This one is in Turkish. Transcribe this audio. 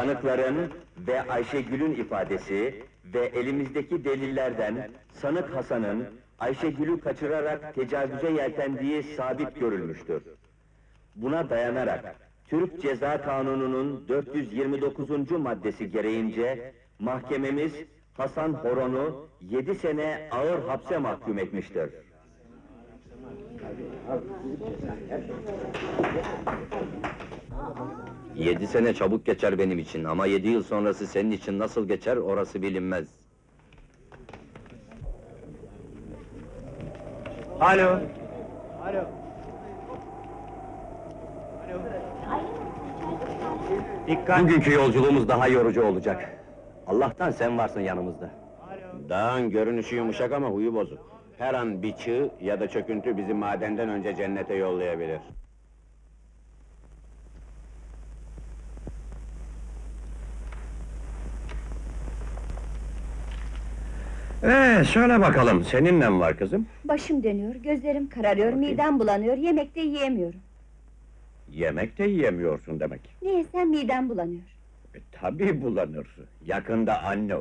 tanıkların ve Ayşegül'ün ifadesi ve elimizdeki delillerden sanık Hasan'ın Ayşegül'ü kaçırarak tecavüze yeltendiği sabit görülmüştür. Buna dayanarak Türk Ceza Kanunu'nun 429. maddesi gereğince mahkememiz Hasan Horon'u 7 sene ağır hapse mahkum etmiştir. Yedi sene çabuk geçer benim için ama 7 yıl sonrası senin için nasıl geçer orası bilinmez. Alo. Alo. Dikkat! Bugünkü yolculuğumuz daha yorucu olacak. Allah'tan sen varsın yanımızda. Dağın görünüşü yumuşak ama huyu bozuk. Her an bir çığ ya da çöküntü bizi madenden önce cennete yollayabilir. Söyle bakalım, senin ne var kızım? Başım dönüyor, gözlerim kararıyor, midem bulanıyor, yemek de yiyemiyorum. Yemek de yiyemiyorsun demek. Ne yesem midem bulanıyor. Tabii bulanır. Yakında anne